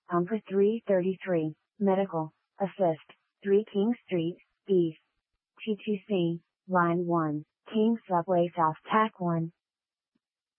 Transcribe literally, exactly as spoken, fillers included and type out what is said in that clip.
Pumper three thirty-three, Medical, Assist, three King Street, East. T T C, Line one, King Subway South Tack one.